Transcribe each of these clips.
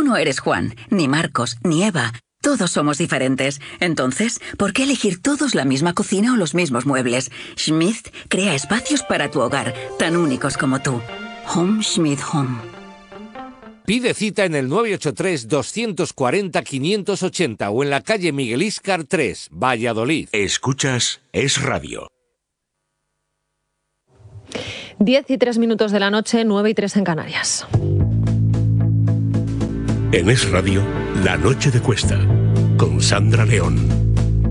no eres Juan, ni Marcos, ni Eva. Todos somos diferentes. Entonces, ¿por qué elegir todos la misma cocina o los mismos muebles? Schmidt crea espacios para tu hogar, tan únicos como tú. Home Schmidt Home. Pide cita en el 983-240-580 o en la calle Miguel Íscar 3, Valladolid. Escuchas Es Radio. 10:03 de la noche, 9:03 en Canarias. En Es Radio, La Noche de Cuesta, con Sandra León.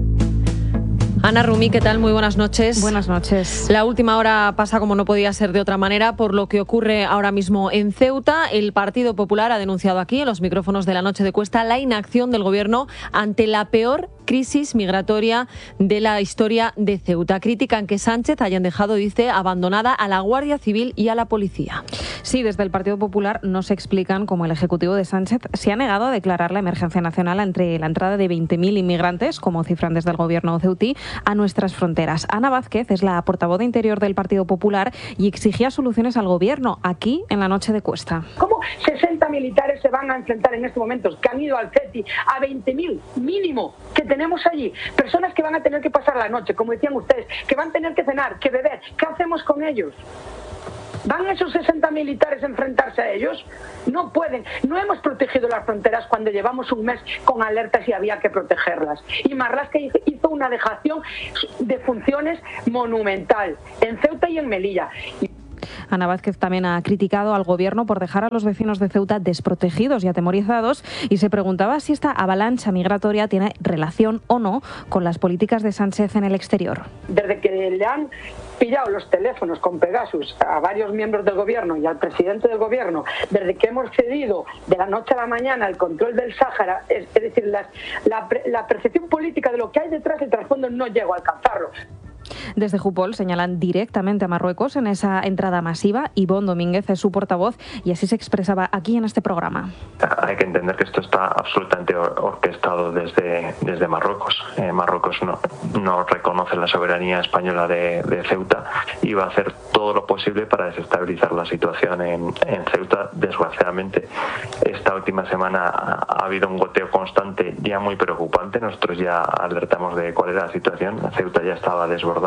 Ana Rumí, ¿qué tal? Muy buenas noches. Buenas noches. La última hora pasa como no podía ser de otra manera por lo que ocurre ahora mismo en Ceuta. El Partido Popular ha denunciado aquí, en los micrófonos de La Noche de Cuesta, la inacción del Gobierno ante la peor crisis migratoria de la historia de Ceuta. Critican que Sánchez hayan dejado, dice, abandonada a la Guardia Civil y a la policía. Sí, desde el Partido Popular no se explican cómo el Ejecutivo de Sánchez se ha negado a declarar la emergencia nacional ante la entrada de 20.000 inmigrantes, como cifran desde el Gobierno ceutí, a nuestras fronteras. Ana Vázquez es la portavoz de Interior del Partido Popular y exigía soluciones al Gobierno, aquí en La Noche de Cuesta. ¿Cómo 60 militares se van a enfrentar en estos momentos, que han ido al CETI, a 20.000 mínimo que tenemos allí? Personas que van a tener que pasar la noche, como decían ustedes, que van a tener que cenar, que beber. ¿Qué hacemos con ellos? ¿Van esos 60 militares a enfrentarse a ellos? No pueden. No hemos protegido las fronteras cuando llevamos un mes con alertas y había que protegerlas. Y Marlaska hizo una dejación de funciones monumental en Ceuta y en Melilla. Ana Vázquez también ha criticado al Gobierno por dejar a los vecinos de Ceuta desprotegidos y atemorizados y se preguntaba si esta avalancha migratoria tiene relación o no con las políticas de Sánchez en el exterior. Desde que le han pillado los teléfonos con Pegasus a varios miembros del Gobierno y al presidente del Gobierno, desde que hemos cedido de la noche a la mañana el control del Sáhara, es decir, la percepción política de lo que hay detrás del trasfondo no llego a alcanzarlo. Desde Jupol señalan directamente a Marruecos en esa entrada masiva. Ivonne Domínguez es su portavoz y así se expresaba aquí en este programa. Hay que entender que esto está absolutamente orquestado desde Marruecos. Marruecos no reconoce la soberanía española de Ceuta y va a hacer todo lo posible para desestabilizar la situación en Ceuta. Desgraciadamente, esta última semana ha habido un goteo constante ya muy preocupante. Nosotros ya alertamos de cuál era la situación. Ceuta ya estaba desbordada.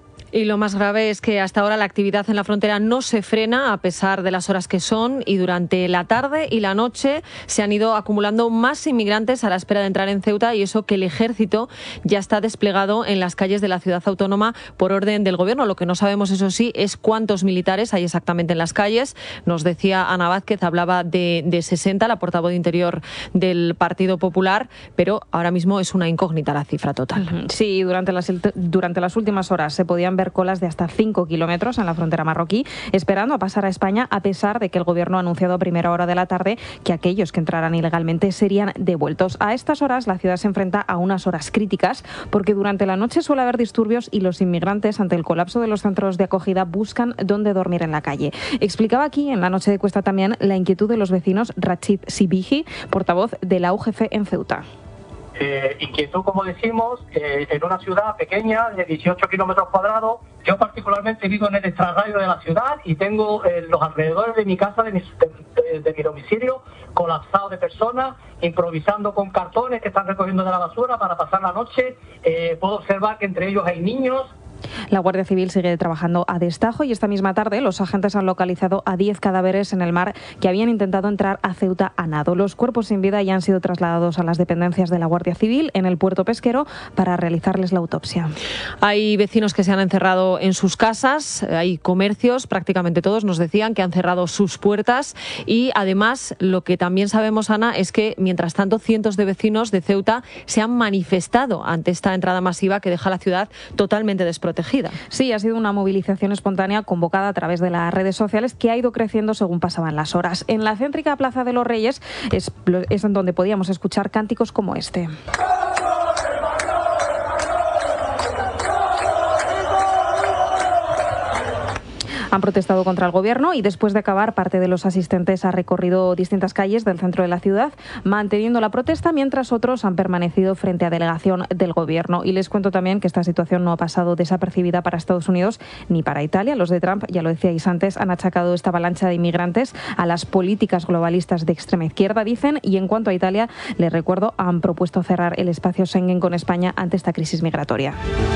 Y lo más grave es que hasta ahora la actividad en la frontera no se frena a pesar de las horas que son y durante la tarde y la noche se han ido acumulando más inmigrantes a la espera de entrar en Ceuta y eso que el ejército ya está desplegado en las calles de la ciudad autónoma por orden del Gobierno. Lo que no sabemos, eso sí, es cuántos militares hay exactamente en las calles. Nos decía Ana Vázquez, hablaba de 60, la portavoz de Interior del Partido Popular, pero ahora mismo es una incógnita la cifra total. Sí, durante las últimas horas se podían ver colas de hasta 5 kilómetros en la frontera marroquí, esperando a pasar a España, a pesar de que el Gobierno ha anunciado a primera hora de la tarde que aquellos que entraran ilegalmente serían devueltos. A estas horas la ciudad se enfrenta a unas horas críticas porque durante la noche suele haber disturbios y los inmigrantes, ante el colapso de los centros de acogida, buscan dónde dormir en la calle. Explicaba aquí en La Noche de Cuesta también la inquietud de los vecinos Rachid Sibihi, portavoz de la UGC en Ceuta. Inquietud, como decimos, en una ciudad pequeña de 18 kilómetros cuadrados. Yo particularmente vivo en el extrarradio de la ciudad y tengo los alrededores de mi casa, de mi domicilio, colapsados de personas, improvisando con cartones que están recogiendo de la basura para pasar la noche. Puedo observar que entre ellos hay niños. La Guardia Civil sigue trabajando a destajo y esta misma tarde los agentes han localizado a 10 cadáveres en el mar que habían intentado entrar a Ceuta a nado. Los cuerpos sin vida ya han sido trasladados a las dependencias de la Guardia Civil en el puerto pesquero para realizarles la autopsia. Hay vecinos que se han encerrado en sus casas, hay comercios, prácticamente todos nos decían que han cerrado sus puertas y además lo que también sabemos, Ana, es que mientras tanto cientos de vecinos de Ceuta se han manifestado ante esta entrada masiva que deja la ciudad totalmente desprotegida. Sí, ha sido una movilización espontánea convocada a través de las redes sociales que ha ido creciendo según pasaban las horas. En la céntrica Plaza de los Reyes es en donde podíamos escuchar cánticos como este. Han protestado contra el gobierno y después de acabar, parte de los asistentes ha recorrido distintas calles del centro de la ciudad, manteniendo la protesta, mientras otros han permanecido frente a delegación del gobierno. Y les cuento también que esta situación no ha pasado desapercibida para Estados Unidos ni para Italia. Los de Trump, ya lo decíais antes, han achacado esta avalancha de inmigrantes a las políticas globalistas de extrema izquierda, dicen, y en cuanto a Italia, les recuerdo, han propuesto cerrar el espacio Schengen con España ante esta crisis migratoria.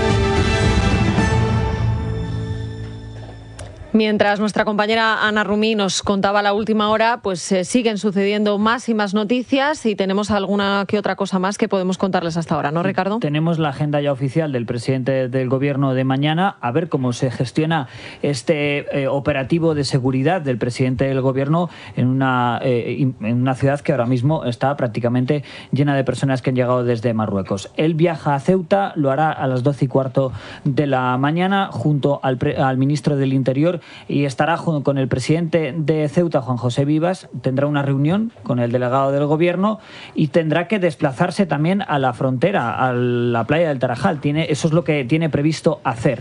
Mientras nuestra compañera Ana Rumí nos contaba la última hora, pues siguen sucediendo más y más noticias y tenemos alguna que otra cosa más que podemos contarles hasta ahora, ¿no, Ricardo? Tenemos la agenda ya oficial del presidente del Gobierno de mañana, a ver cómo se gestiona este operativo de seguridad del presidente del Gobierno en una ciudad que ahora mismo está prácticamente llena de personas que han llegado desde Marruecos. Él viaja a Ceuta, lo hará a las 12:15 de la mañana junto al ministro del Interior, y estará con el presidente de Ceuta, Juan José Vivas. Tendrá una reunión con el delegado del gobierno y tendrá que desplazarse también a la frontera, a la playa del Tarajal. Eso es lo que tiene previsto hacer.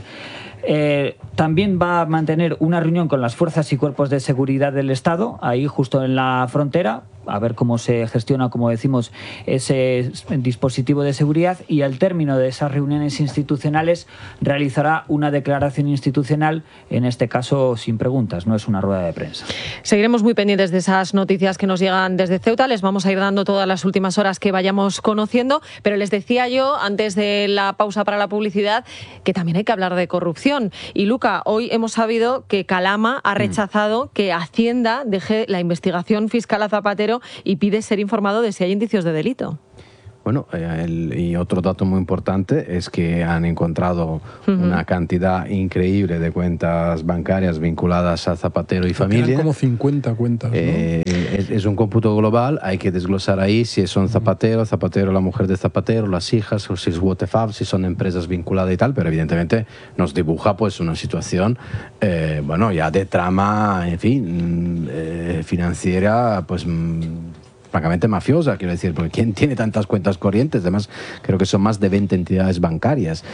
También va a mantener una reunión con las fuerzas y cuerpos de seguridad del Estado, ahí justo en la frontera, a ver cómo se gestiona, como decimos, ese dispositivo de seguridad, y al término de esas reuniones institucionales realizará una declaración institucional, en este caso sin preguntas, no es una rueda de prensa. Seguiremos muy pendientes de esas noticias que nos llegan desde Ceuta, les vamos a ir dando todas las últimas horas que vayamos conociendo, pero les decía yo antes de la pausa para la publicidad que también hay que hablar de corrupción. Y Luca, hoy hemos sabido que Calama ha rechazado que Hacienda deje la investigación fiscal a Zapatero y pide ser informado de si hay indicios de delito. Bueno, y otro dato muy importante es que han encontrado una cantidad increíble de cuentas bancarias vinculadas a Zapatero y familia. Eran como 50 cuentas, ¿no? Es un cómputo global, hay que desglosar ahí si son Zapatero, la mujer de Zapatero, las hijas, o si es WTF, si son empresas vinculadas y tal, pero evidentemente nos dibuja pues una situación, bueno, ya de trama, en fin, financiera, pues francamente mafiosa, quiero decir, porque ¿quién tiene tantas cuentas corrientes? Además, creo que son más de 20 entidades bancarias.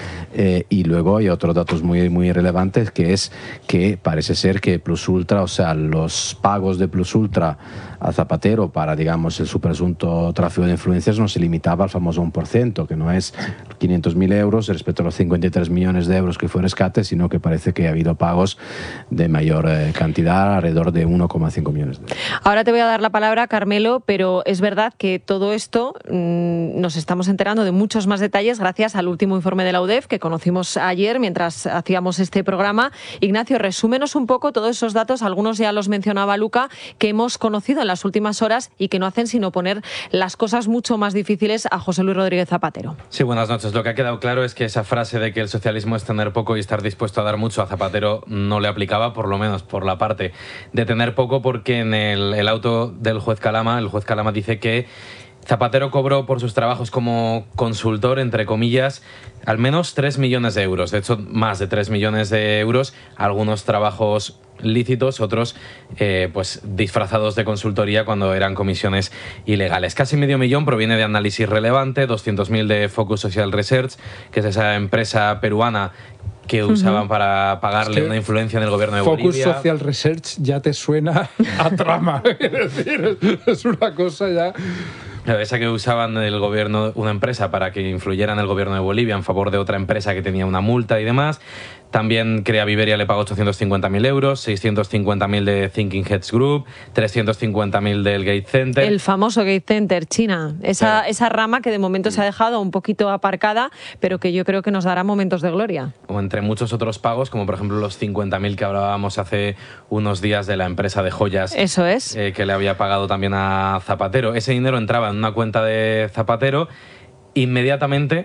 Y luego hay otros datos muy, muy relevantes, que es que parece ser que Plus Ultra, o sea, los pagos de Plus Ultra a Zapatero para, digamos, su presunto tráfico de influencias no se limitaba al famoso 1%, que no es 500.000 euros respecto a los 53 millones de euros que fue rescate, sino que parece que ha habido pagos de mayor cantidad, alrededor de 1,5 millones de euros. Ahora te voy a dar la palabra, Carmelo, pero es verdad que todo esto nos estamos enterando de muchos más detalles gracias al último informe de la UDEF que conocimos ayer mientras hacíamos este programa. Ignacio, resúmenos un poco todos esos datos, algunos ya los mencionaba Luca, que hemos conocido en las últimas horas y que no hacen sino poner las cosas mucho más difíciles a José Luis Rodríguez Zapatero. Sí, buenas noches. Lo que ha quedado claro es que esa frase de que el socialismo es tener poco y estar dispuesto a dar mucho a Zapatero no le aplicaba, por lo menos por la parte de tener poco, porque en el auto del juez Calama, el juez Calama dice que Zapatero cobró por sus trabajos como consultor, entre comillas, al menos 3 millones de euros. De hecho, más de 3 millones de euros, algunos trabajos lícitos, otros pues disfrazados de consultoría cuando eran comisiones ilegales. Casi medio millón proviene de Análisis Relevante, 200.000 de Focus Social Research, que es esa empresa peruana que usaban para pagarle una influencia en el gobierno de Bolivia. Focus Social Research ya te suena a trama. Es decir, es una cosa ya... Esa que usaban el gobierno, una empresa para que influyera en el gobierno de Bolivia en favor de otra empresa que tenía una multa y demás. También Crea Iberia le pagó 850.000 euros, 650.000 de Thinking Heads Group, 350.000 del Gate Center. El famoso Gate Center, China. Esa rama que de momento se ha dejado un poquito aparcada, pero que yo creo que nos dará momentos de gloria. O entre muchos otros pagos, como por ejemplo los 50.000 que hablábamos hace unos días de la empresa de joyas. Eso es. Que le había pagado también a Zapatero. Ese dinero entraba en una cuenta de Zapatero, inmediatamente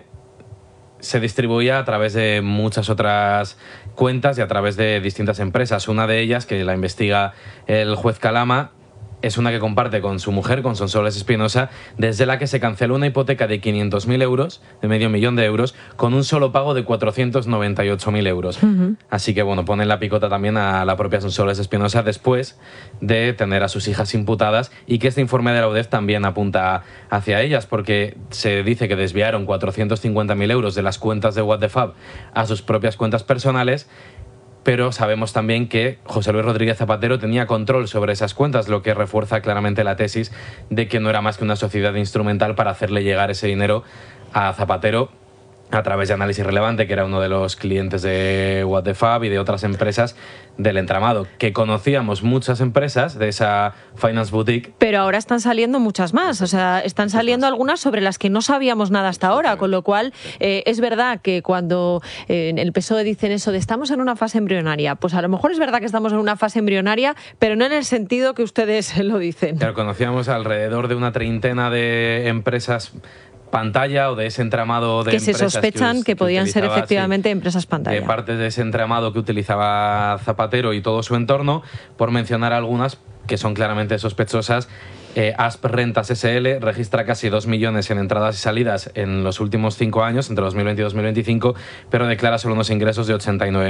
se distribuía a través de muchas otras cuentas y a través de distintas empresas. Una de ellas, que la investiga el juez Calama, es una que comparte con su mujer, con Sonsoles Espinosa, desde la que se canceló una hipoteca de 500.000 euros, de medio millón de euros, con un solo pago de 498.000 euros. Así que, bueno, ponen la picota también a la propia Sonsoles Espinosa después de tener a sus hijas imputadas, y que este informe de la UDEF también apunta hacia ellas, porque se dice que desviaron 450.000 euros de las cuentas de What the Fab a sus propias cuentas personales, pero sabemos también que José Luis Rodríguez Zapatero tenía control sobre esas cuentas, lo que refuerza claramente la tesis de que no era más que una sociedad instrumental para hacerle llegar ese dinero a Zapatero a través de Análisis Relevante, que era uno de los clientes de What the Fab y de otras empresas del entramado, que conocíamos muchas empresas de esa Finance Boutique. Pero ahora están saliendo muchas más, o sea, están saliendo algunas sobre las que no sabíamos nada hasta ahora, con lo cual es verdad que cuando en el PSOE dicen eso de estamos en una fase embrionaria, pues a lo mejor es verdad que estamos en una fase embrionaria, pero no en el sentido que ustedes lo dicen. Claro, conocíamos alrededor de una treintena de empresas pantalla o de ese entramado de que empresas se sospechan que podían ser efectivamente empresas pantalla. De partes de ese entramado que utilizaba Zapatero y todo su entorno, por mencionar algunas que son claramente sospechosas. Asp Rentas SL registra casi 2 millones en entradas y salidas en los últimos 5 años, entre 2020 y 2025, pero declara solo unos ingresos de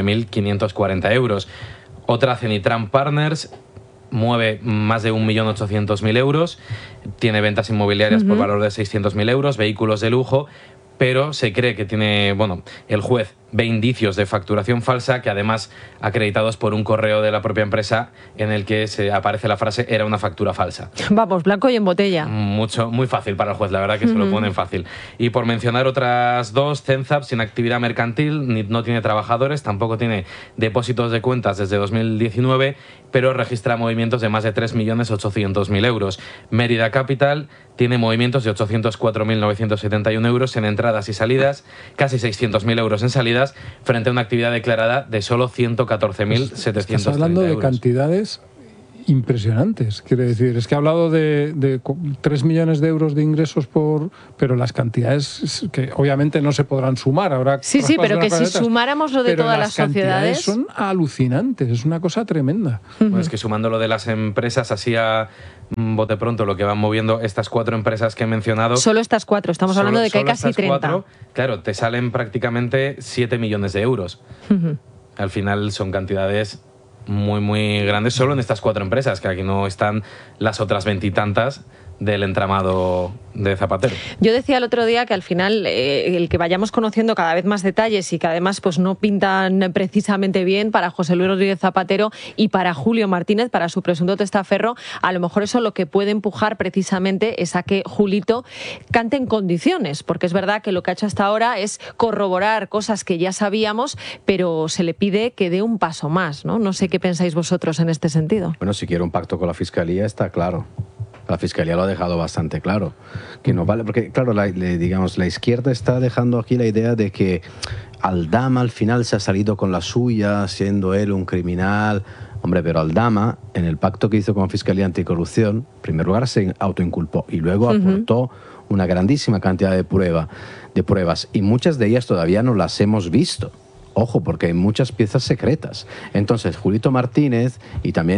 89.540 euros. Otra, Cenitran Partners, mueve más de 1.800.000 euros, tiene ventas inmobiliarias por valor de 600.000 euros, vehículos de lujo, pero se cree que tiene, bueno, el juez ve indicios de facturación falsa, que además acreditados por un correo de la propia empresa en el que se aparece la frase "era una factura falsa". Vamos, blanco y en botella. Muy fácil para el juez, la verdad que se lo ponen fácil. Y por mencionar otras dos, Cenzap, sin actividad mercantil, no tiene trabajadores, tampoco tiene depósitos de cuentas desde 2019, pero registra movimientos de más de 3.800.000 euros. Mérida Capital tiene movimientos de 804.971 euros en entradas y salidas, casi 600.000 euros en salidas, frente a una actividad declarada de solo 114.730 Estás hablando euros. De cantidades impresionantes. Quiero decir, es que ha hablado de 3 millones de euros de ingresos pero las cantidades que obviamente no se podrán sumar. Habrá sí, pero que si sumáramos lo de todas las sociedades... son alucinantes, es una cosa tremenda. Bueno, es que sumando lo de las empresas, así a bote pronto, lo que van moviendo estas 4 empresas que he mencionado... Solo estas 4, estamos hablando de que hay casi 30. 4, claro, te salen prácticamente 7 millones de euros. Al final son cantidades muy grandes solo en estas 4 empresas, que aquí no están las otras 20 y tantas del entramado de Zapatero. Yo decía el otro día que al final el que vayamos conociendo cada vez más detalles y que además pues no pintan precisamente bien para José Luis Rodríguez Zapatero y para Julio Martínez, para su presunto testaferro, a lo mejor eso lo que puede empujar precisamente es a que Julito cante en condiciones, porque es verdad que lo que ha hecho hasta ahora es corroborar cosas que ya sabíamos, pero se le pide que dé un paso más, ¿no? No sé qué pensáis vosotros en este sentido. Bueno, si quiere un pacto con la Fiscalía está claro. La Fiscalía lo ha dejado bastante claro, que no vale, porque claro, la izquierda está dejando aquí la idea de que Aldama al final se ha salido con la suya, siendo él un criminal. Hombre, pero Aldama, en el pacto que hizo con la Fiscalía Anticorrupción, en primer lugar se autoinculpó y luego aportó una grandísima cantidad de pruebas, y muchas de ellas todavía no las hemos visto. Ojo, porque hay muchas piezas secretas. Entonces, Julito Martínez y también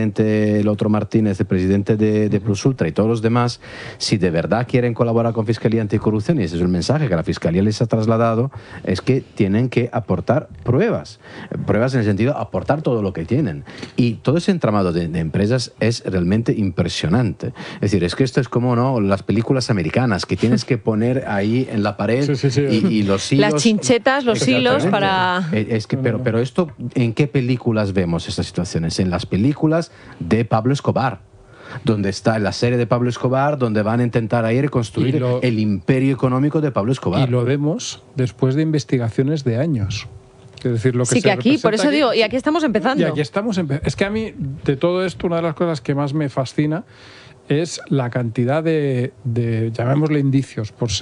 el otro Martínez, el presidente de Plus Ultra y todos los demás, si de verdad quieren colaborar con Fiscalía Anticorrupción, y ese es el mensaje que la Fiscalía les ha trasladado, es que tienen que aportar pruebas. Pruebas en el sentido de aportar todo lo que tienen. Y todo ese entramado de empresas es realmente impresionante. Es decir, es que esto es como, ¿no?, las películas americanas, que tienes que poner ahí en la pared y los hilos... Las chinchetas, los hilos para... Es que, pero esto, ¿en qué películas vemos estas situaciones? En las películas de Pablo Escobar, donde está la serie de Pablo Escobar, donde van a intentar ahí reconstruir el imperio económico de Pablo Escobar. Y lo vemos después de investigaciones de años. Es decir, lo que sí, que aquí, por eso digo, y aquí estamos empezando. Y aquí estamos es que a mí, de todo esto, una de las cosas que más me fascina es la cantidad de llamémosle indicios, por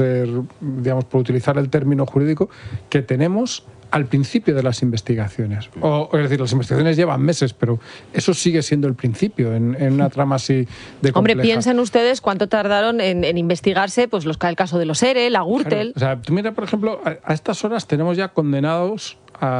utilizar el término jurídico, que tenemos al principio de las investigaciones. Es decir, las investigaciones llevan meses, pero eso sigue siendo el principio en una trama así de compleja. Hombre, piensen ustedes cuánto tardaron en investigarse pues el caso de los ERE, la Gürtel... Claro. O sea, tú mira, por ejemplo, a estas horas tenemos ya condenados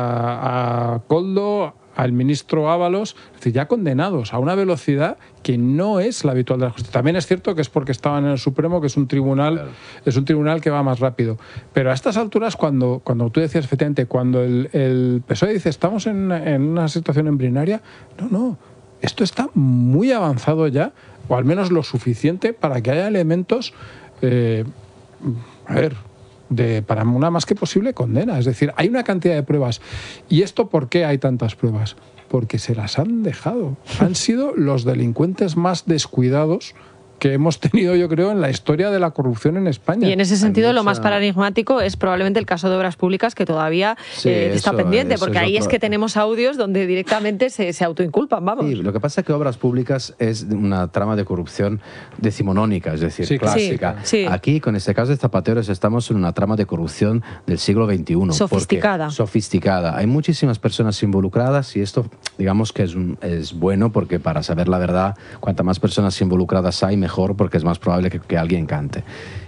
a Koldo, al ministro Ábalos, es decir, ya condenados a una velocidad que no es la habitual de la justicia. También es cierto que es porque estaban en el Supremo, que es un tribunal que va más rápido. Pero a estas alturas, cuando tú decías efectivamente, cuando el PSOE dice estamos en una situación embrionaria, no, esto está muy avanzado ya, o al menos lo suficiente para que haya elementos, para una más que posible condena. Es decir, hay una cantidad de pruebas. ¿Y esto por qué hay tantas pruebas? Porque se las han dejado. Han sido los delincuentes más descuidados que hemos tenido, yo creo, en la historia de la corrupción en España. Y en ese sentido, lo más paradigmático es probablemente el caso de Obras Públicas, que todavía está pendiente, porque ahí es que tenemos audios donde directamente se autoinculpan, vamos. Sí, lo que pasa es que Obras Públicas es una trama de corrupción decimonónica, es decir, clásica. Sí. Aquí, con este caso de Zapatero, estamos en una trama de corrupción del siglo XXI. Sofisticada. Sofisticada. Hay muchísimas personas involucradas y esto, digamos que es bueno, porque para saber la verdad, cuanta más personas involucradas hay, mejor, porque es más probable que alguien cante.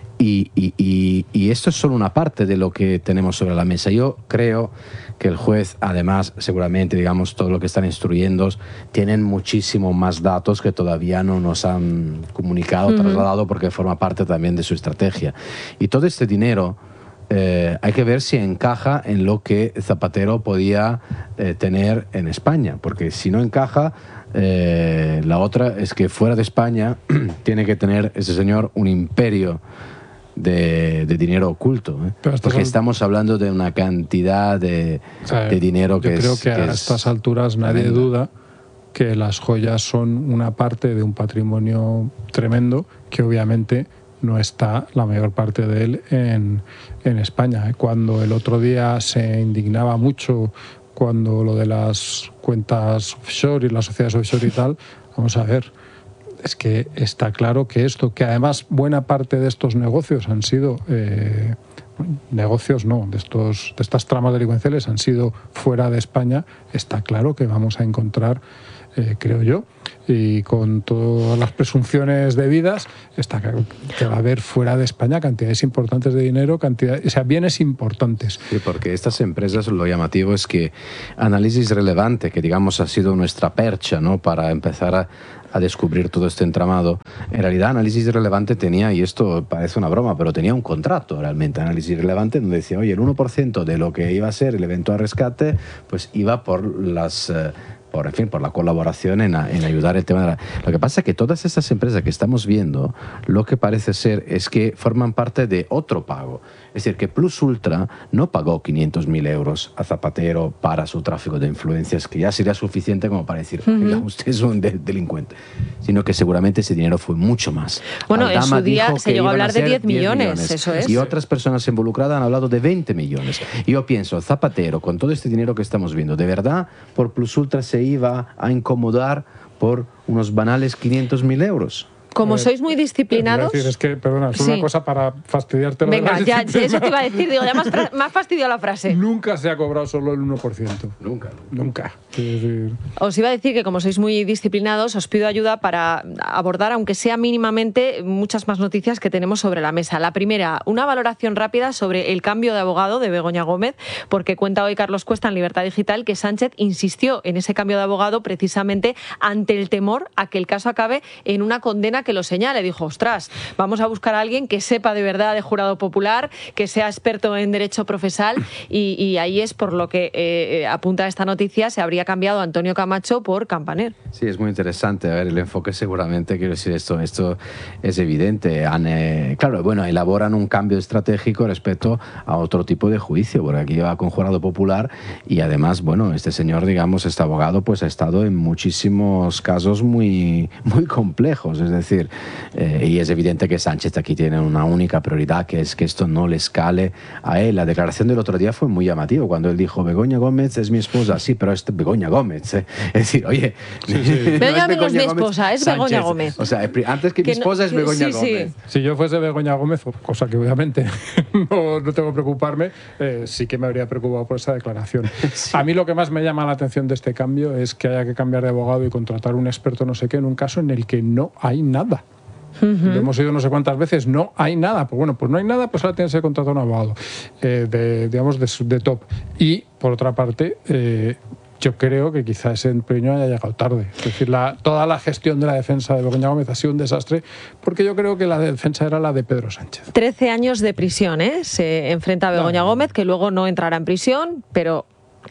Y esto es solo una parte de lo que tenemos sobre la mesa. Yo creo que el juez, además, seguramente, digamos, todo lo que están instruyendo, tienen muchísimo más datos que todavía no nos han comunicado, trasladado, porque forma parte también de su estrategia. Y todo este dinero hay que ver si encaja en lo que Zapatero podía tener en España, porque si no encaja, la otra es que fuera de España tiene que tener ese señor un imperio de dinero oculto, porque estamos hablando de una cantidad de dinero que yo creo que a estas alturas nadie duda que las joyas son una parte de un patrimonio tremendo que obviamente no está la mayor parte de él en España. Cuando el otro día se indignaba mucho cuando lo de las cuentas offshore y las sociedades offshore y tal, vamos a ver, es que está claro que esto, que además buena parte de estos negocios han sido negocios no, de estas tramas delincuenciales han sido fuera de España, está claro que vamos a encontrar, creo yo, y con todas las presunciones debidas, está claro que va a haber fuera de España cantidades importantes de dinero, bienes importantes. Sí, porque estas empresas, lo llamativo es que Análisis Relevante, que digamos ha sido nuestra percha, ¿no?, para empezar a descubrir todo este entramado, en realidad Análisis Relevante tenía, y esto parece una broma, pero tenía un contrato realmente, Análisis Relevante, donde decía, oye, el 1% de lo que iba a ser el eventual rescate, pues iba por la colaboración en ayudar el tema de Lo que pasa es que todas estas empresas que estamos viendo, lo que parece ser es que forman parte de otro pago. Es decir, que Plus Ultra no pagó 500.000 euros a Zapatero para su tráfico de influencias, que ya sería suficiente como para decir, oiga, usted es un delincuente. Sino que seguramente ese dinero fue mucho más. Bueno, en su día se llegó a hablar de 10 millones, eso es. Y otras personas involucradas han hablado de 20 millones. Y yo pienso, Zapatero, con todo este dinero que estamos viendo, ¿de verdad por Plus Ultra se iba a incomodar por unos banales 500.000 euros? Como sois muy disciplinados... Es que, perdona, es una cosa para fastidiarte. Venga, ya, eso te iba a decir, digo, ya me has fastidiado la frase. Nunca se ha cobrado solo el 1%. Nunca. Os iba a decir que como sois muy disciplinados, os pido ayuda para abordar, aunque sea mínimamente, muchas más noticias que tenemos sobre la mesa. La primera, una valoración rápida sobre el cambio de abogado de Begoña Gómez, porque cuenta hoy Carlos Cuesta en Libertad Digital que Sánchez insistió en ese cambio de abogado precisamente ante el temor a que el caso acabe en una condena que lo señale. Dijo, ostras, vamos a buscar a alguien que sepa de verdad de jurado popular, que sea experto en derecho procesal, y ahí es por lo que apunta esta noticia, se habría cambiado a Antonio Camacho por Campaner. Sí, es muy interesante. A ver, el enfoque seguramente, quiero decir, esto es evidente. Claro, bueno, elaboran un cambio estratégico respecto a otro tipo de juicio, porque aquí va con jurado popular y además, bueno, este señor, digamos, este abogado, pues ha estado en muchísimos casos muy, muy complejos, es decir, y es evidente que Sánchez aquí tiene una única prioridad, que es que esto no le escale a él. La declaración del otro día fue muy llamativa, cuando él dijo, Begoña Gómez es mi esposa, sí, pero es Begoña Gómez. Es decir, oye... Begoña no es mi esposa, es Begoña Gómez. O sea, antes que mi esposa es Begoña Gómez. Si yo fuese Begoña Gómez, cosa que obviamente no tengo que preocuparme, sí que me habría preocupado por esa declaración. Sí. A mí lo que más me llama la atención de este cambio es que haya que cambiar de abogado y contratar un experto no sé qué en un caso en el que no hay nada. Lo hemos oído no sé cuántas veces, no hay nada. Pues bueno, pues no hay nada, pues ahora tienes que contratar un abogado de top. Y por otra parte, yo creo que quizá ese empeño haya llegado tarde. Es decir, toda la gestión de la defensa de Begoña Gómez ha sido un desastre, porque yo creo que la defensa era la de Pedro Sánchez. 13 años de prisión, se enfrenta a Begoña Gómez, que luego no entrará en prisión, pero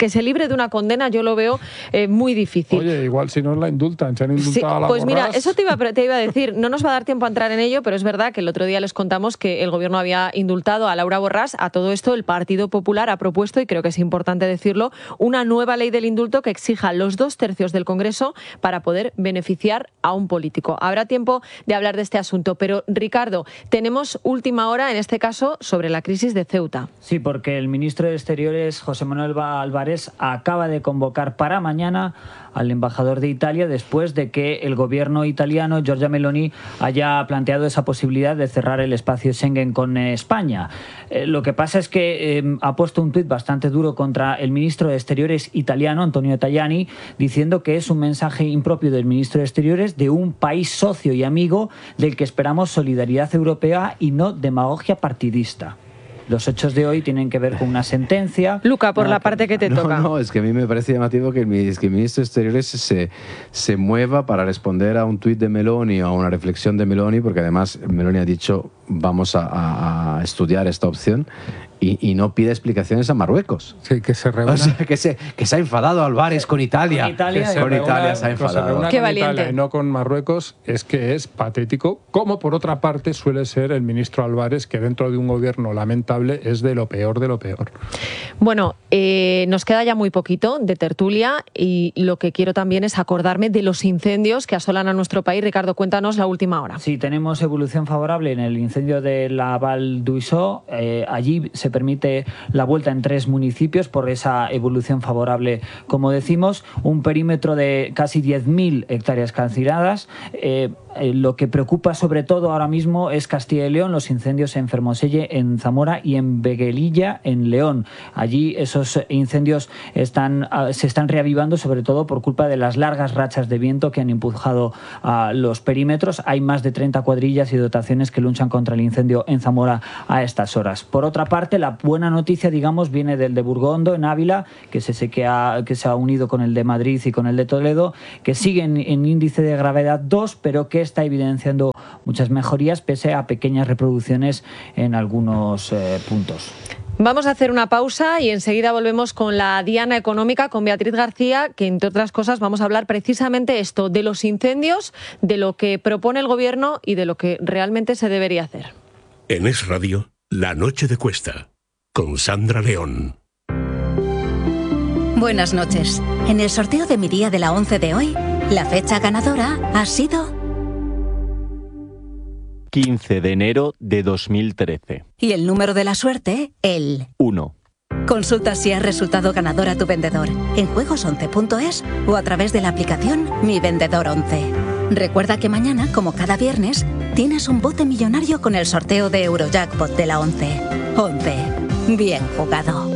que se libre de una condena yo lo veo muy difícil. Oye, igual si no la indultan, se han indultado a la pues mira, Borràs. eso te iba a decir, no nos va a dar tiempo a entrar en ello, pero es verdad que el otro día les contamos que el gobierno había indultado a Laura Borràs. A todo esto el Partido Popular ha propuesto, y creo que es importante decirlo, una nueva ley del indulto que exija los 2/3 del Congreso para poder beneficiar a un político. Habrá tiempo de hablar de este asunto, pero Ricardo, tenemos última hora en este caso sobre la crisis de Ceuta. Sí, porque el ministro de Exteriores, José Manuel Álvarez, acaba de convocar para mañana al embajador de Italia después de que el gobierno italiano, Giorgia Meloni, haya planteado esa posibilidad de cerrar el espacio Schengen con España. Lo que pasa es que ha puesto un tuit bastante duro contra el ministro de Exteriores italiano, Antonio Tajani, diciendo que es un mensaje impropio del ministro de Exteriores de un país socio y amigo del que esperamos solidaridad europea y no demagogia partidista. Los hechos de hoy tienen que ver con una sentencia. Luca, por la parte que te toca. No, es que a mí me parece llamativo que el ministro de Exteriores se mueva para responder a un tuit de Meloni o a una reflexión de Meloni, porque además Meloni ha dicho vamos a estudiar esta opción y no pide explicaciones a Marruecos. Sí, que se reúna. O sea, que se ha enfadado Álvarez con Italia. Con Italia se ha enfadado. Qué valiente. Italia y no con Marruecos, es que es patético, como por otra parte suele ser el ministro Álvarez, que dentro de un gobierno lamentable es de lo peor de lo peor. Bueno, nos queda ya muy poquito de tertulia y lo que quiero también es acordarme de los incendios que asolan a nuestro país. Ricardo, cuéntanos la última hora. Sí, tenemos evolución favorable en el incendio de la Val d'Uixó. Allí se permite la vuelta en 3 municipios por esa evolución favorable, como decimos. Un perímetro de casi 10.000 hectáreas calcinadas. Lo que preocupa sobre todo ahora mismo es Castilla y León, los incendios en Fermoselle, en Zamora y en Veguelilla, en León. Allí esos incendios se están reavivando, sobre todo por culpa de las largas rachas de viento que han empujado a los perímetros. Hay más de 30 cuadrillas y dotaciones que luchan contra el incendio en Zamora a estas horas. Por otra parte, la buena noticia, digamos, viene del de Burgondo, en Ávila, que se ha unido con el de Madrid y con el de Toledo, que siguen en índice de gravedad 2, pero que está evidenciando muchas mejorías pese a pequeñas reproducciones en algunos puntos. Vamos a hacer una pausa y enseguida volvemos con la Diana Económica, con Beatriz García, que entre otras cosas vamos a hablar precisamente esto, de los incendios, de lo que propone el gobierno y de lo que realmente se debería hacer. En Es Radio, La Noche de Cuesta, con Sandra León. Buenas noches. En el sorteo de mi día de la 11 de hoy, la fecha ganadora ha sido 15 de enero de 2013. Y el número de la suerte, el 1. Consulta si has resultado ganador a tu vendedor en juegos11.es o a través de la aplicación Mi Vendedor 11. Recuerda que mañana, como cada viernes, tienes un bote millonario con el sorteo de Eurojackpot de la 11. 11. Bien jugado.